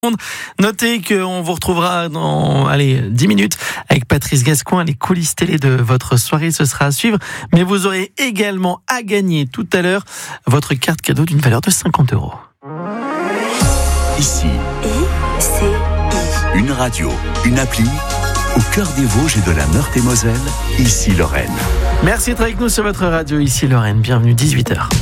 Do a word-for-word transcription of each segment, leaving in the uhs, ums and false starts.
Notez qu'on vous retrouvera dans allez, dix minutes avec Patrice Gascoin. Les coulisses télé de votre soirée, ce sera à suivre. Mais vous aurez également à gagner tout à l'heure votre carte cadeau d'une valeur de cinquante euros. Ici, I C I. une radio, une appli, au cœur des Vosges et de la Meurthe-et-Moselle, ici Lorraine. Merci d'être avec nous sur votre radio, ici Lorraine. Bienvenue, dix-huit heures.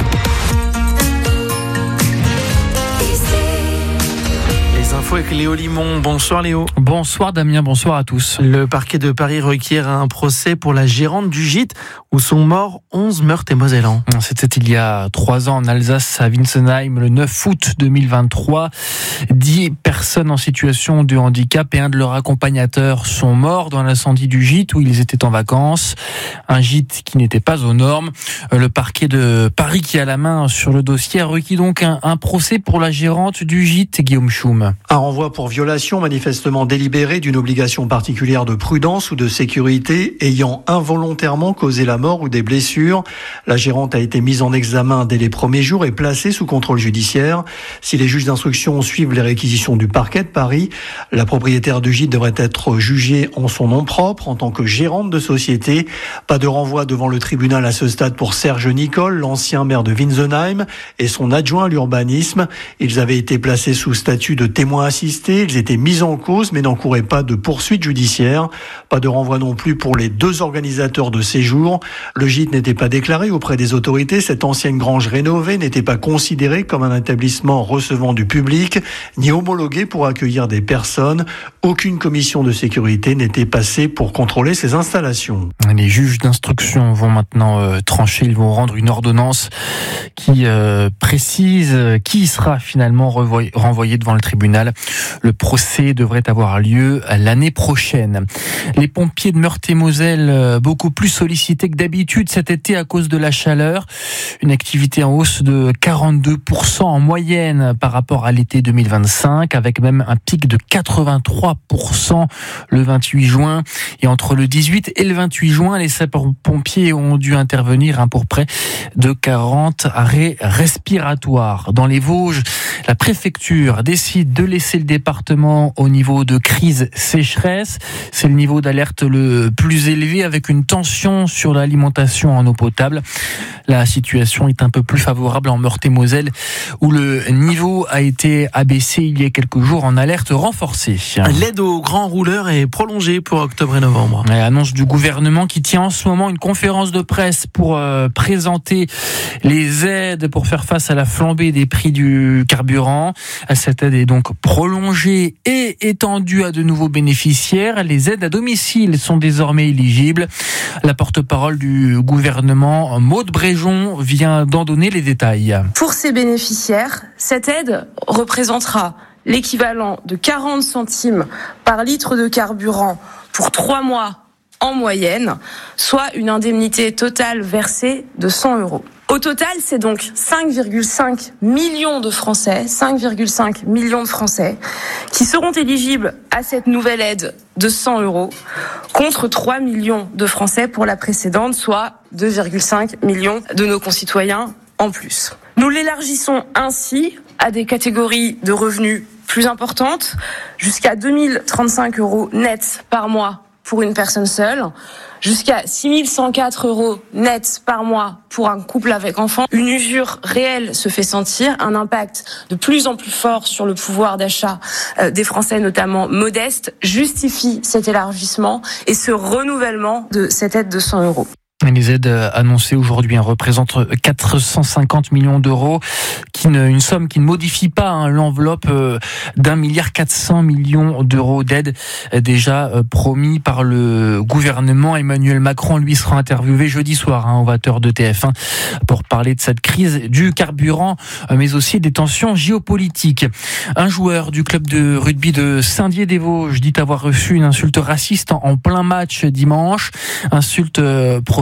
Info avec Léo Limon. Bonsoir Léo. Bonsoir Damien, bonsoir à tous. Le parquet de Paris requiert un procès pour la gérante du gîte où sont morts onze Meurthe-et-Mosellans. C'était il y a trois ans en Alsace, à Winsenheim, le neuf août deux mille vingt-trois. Dix personnes en situation de handicap et un de leurs accompagnateurs sont morts dans l'incendie du gîte où ils étaient en vacances. Un gîte qui n'était pas aux normes. Le parquet de Paris qui a la main sur le dossier a requis donc un, un procès pour la gérante du gîte, Guillaume Schum. Un renvoi pour violation manifestement délibérée d'une obligation particulière de prudence ou de sécurité ayant involontairement causé la mort ou des blessures. La gérante a été mise en examen dès les premiers jours et placée sous contrôle judiciaire. Si les juges d'instruction suivent les réquisitions du parquet de Paris, la propriétaire du gîte devrait être jugée en son nom propre en tant que gérante de société. Pas de renvoi devant le tribunal à ce stade pour Serge Nicole, l'ancien maire de Winsenheim, et son adjoint à l'urbanisme. Ils avaient été placés sous statut de témoins assistés, ils étaient mis en cause mais n'encouraient pas de poursuite judiciaire. Pas de renvoi non plus pour les deux organisateurs de séjour. Le gîte n'était pas déclaré auprès des autorités. Cette ancienne grange rénovée n'était pas considérée comme un établissement recevant du public, ni homologué pour accueillir des personnes. Aucune commission de sécurité n'était passée pour contrôler ces installations. Les juges d'instruction vont maintenant euh, trancher. Ils vont rendre une ordonnance qui euh, précise qui sera finalement revoy- renvoyé devant le tribunal. Le procès devrait avoir lieu l'année prochaine. Les pompiers de Meurthe-et-Moselle, beaucoup plus sollicités que d'habitude cet été à cause de la chaleur. Une activité en hausse de quarante-deux pour cent en moyenne par rapport à l'été deux mille vingt-cinq, avec même un pic de quatre-vingt-trois pour cent le vingt-huit juin. Et entre le dix-huit et le vingt-huit juin, les sapeurs-pompiers ont dû intervenir pour près de quarante arrêts respiratoires. Dans les Vosges, la préfecture décide de laisser le département au niveau de crise sécheresse. C'est le niveau d'alerte le plus élevé avec une tension sur l'alimentation en eau potable. La situation est un peu plus favorable en Meurthe-et-Moselle où le niveau a été abaissé il y a quelques jours en alerte renforcée. L'aide aux grands rouleurs est prolongée pour octobre et novembre. Annonce du gouvernement qui tient en ce moment une conférence de presse pour euh, présenter les aides pour faire face à la flambée des prix du carburant. Cette aide est donc prolongée et étendue à de nouveaux bénéficiaires. Les aides à domicile sont désormais éligibles. La porte-parole du gouvernement, Maude Bréjon, vient d'en donner les détails. Pour ces bénéficiaires, cette aide représentera l'équivalent de quarante centimes par litre de carburant pour trois mois en moyenne, soit une indemnité totale versée de cent euros. Au total, c'est donc cinq virgule cinq millions de Français, cinq virgule cinq millions de Français qui seront éligibles à cette nouvelle aide de cent euros contre trois millions de Français pour la précédente, soit deux virgule cinq millions de nos concitoyens en plus. Nous l'élargissons ainsi à des catégories de revenus plus importantes, jusqu'à deux mille trente-cinq euros nets par mois pour une personne seule, jusqu'à six mille cent quatre euros nets par mois pour un couple avec enfant. Une usure réelle se fait sentir, un impact de plus en plus fort sur le pouvoir d'achat des Français, notamment modestes, justifie cet élargissement et ce renouvellement de cette aide de cent euros. Les aides annoncées aujourd'hui représentent quatre cent cinquante millions d'euros, qui ne, une somme qui ne modifie pas hein, l'enveloppe d'un milliard quatre cents millions d'euros d'aide déjà promis par le gouvernement. Emmanuel Macron, lui, sera interviewé jeudi soir hein, au vingt heures de T F un pour parler de cette crise du carburant, mais aussi des tensions géopolitiques. Un joueur du club de rugby de Saint-Dié-des-Vosges dit avoir reçu une insulte raciste en, en plein match dimanche, insulte proférée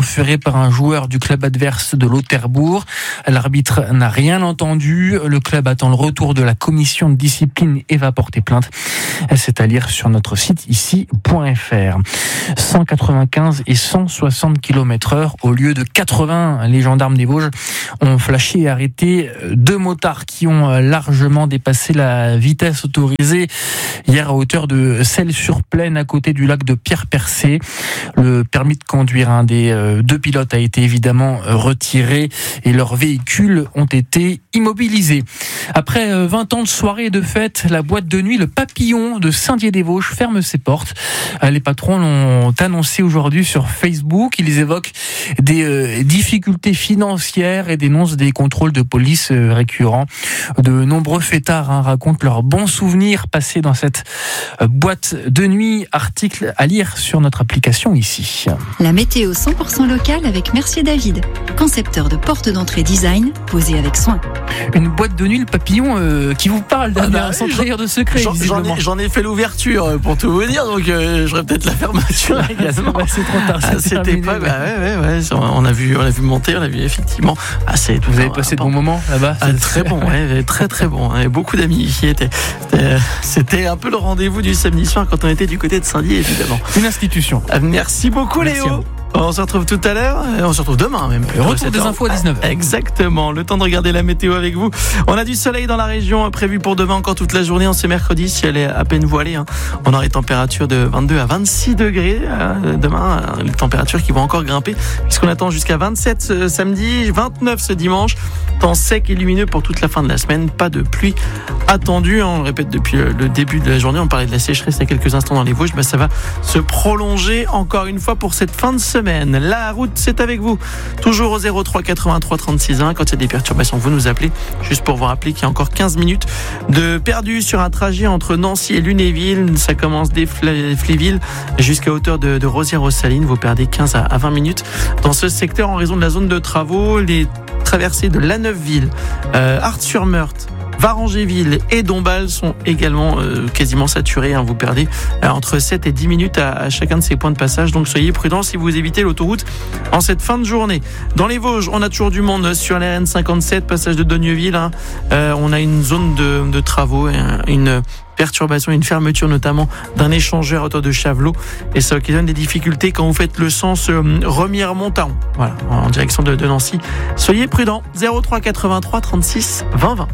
proféré par un joueur du club adverse de Lauterbourg. L'arbitre n'a rien entendu. Le club attend le retour de la commission de discipline et va porter plainte. C'est à lire sur notre site ici point f r. cent quatre-vingt-quinze et cent soixante kilomètres heure au lieu de quatre-vingts. Les gendarmes des Vosges ont flashé et arrêté deux motards qui ont largement dépassé la vitesse autorisée hier à hauteur de Celles-sur-Plaine à côté du lac de Pierre-Percé. Le permis de conduire un des deux pilotes a été évidemment retiré et leurs véhicules ont été immobilisés. Après vingt ans de soirée et de fête, la boîte de nuit Le Papillon de Saint-Dié-des-Vosges ferme ses portes. Les patrons l'ont annoncé aujourd'hui sur Facebook. Ils évoquent des euh, difficultés financières et dénoncent des contrôles de police euh, récurrents. De nombreux fêtards hein, racontent leurs bons souvenirs passés dans cette euh, boîte de nuit. Article à lire sur notre application ici. La météo cent pour cent locale avec Mercier David, concepteur de porte d'entrée design posé avec soin. Une boîte de nuit Le Papillon euh, qui vous parle d'un ah bah, sans trahir de secret. J'en, j'en, ai, j'en ai fait l'ouverture pour tout vous dire, donc euh, j'aurais peut-être la fermeture également. Bah, c'est trop tard. Ah, c'était pas. Bah, ouais, ouais, ouais. On a vu, on a vu monter, on a vu effectivement. Ah, c'est tout. Vous avez passé de bons moments là-bas. Ah, très bon, ouais, très très bon. Et beaucoup d'amis qui étaient. C'était, c'était un peu le rendez-vous du samedi soir quand on était du côté de Saint-Dié, évidemment. Une institution. Merci beaucoup, Merci Léo. On se retrouve tout à l'heure, on se retrouve demain même. Le retour des infos à dix-neuf heures. Exactement, le temps de regarder la météo avec vous. On a du soleil dans la région prévu pour demain encore toute la journée. En ce mercredi, si elle est à peine voilée, hein. On aura des températures de vingt-deux à vingt-six degrés euh, demain. Euh, les températures qui vont encore grimper puisqu'on attend jusqu'à vingt-sept ce samedi, vingt-neuf ce dimanche. Temps sec et lumineux pour toute la fin de la semaine. Pas de pluie attendue. Hein. On le répète depuis le début de la journée. On parlait de la sécheresse il y a quelques instants dans les Vosges. Ben, ça va se prolonger encore une fois pour cette fin de semaine. La route, c'est avec vous. Toujours au zéro trois quatre-vingt-trois trente-six un. Quand il y a des perturbations, vous nous appelez. Juste pour vous rappeler qu'il y a encore quinze minutes de perdu sur un trajet entre Nancy et Lunéville. Ça commence dès Fléville jusqu'à hauteur de, de Rosières-aux-Salines. Vous perdez quinze à vingt minutes dans ce secteur en raison de la zone de travaux. Les traversées de La Neuveville, euh, Art-sur-Meurthe, Varangéville et Dombasle sont également euh, quasiment saturés. Hein. Vous perdez euh, entre sept et dix minutes à, à chacun de ces points de passage. Donc soyez prudents si vous évitez l'autoroute en cette fin de journée. Dans les Vosges, on a toujours du monde sur la R N cinquante-sept, passage de Dogneuville. Hein. Euh, on a une zone de, de travaux, hein, une perturbation, une fermeture notamment d'un échangeur à hauteur de Chavelot. Et ça occasionne des difficultés quand vous faites le sens euh, Remire-Montaron. Voilà, en direction de, de Nancy. Soyez prudents. zéro trois quatre-vingt-trois trente-six vingt vingt.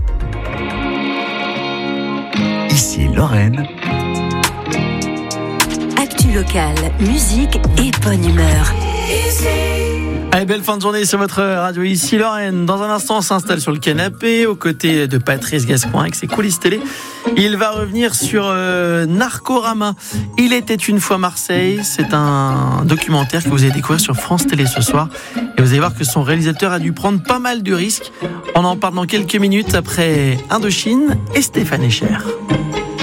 Ici Lorraine. Actu locale, musique et bonne humeur. Allez, belle fin de journée sur votre radio ici Lorraine. Dans un instant, on s'installe sur le canapé aux côtés de Patrice Gascoin avec ses coulisses télé. Il va revenir sur euh, Narcorama. Il était une fois Marseille. C'est un documentaire que vous allez découvrir sur France Télé ce soir. Et vous allez voir que son réalisateur a dû prendre pas mal de risques. On en parle dans quelques minutes après Indochine et Stéphane Echer.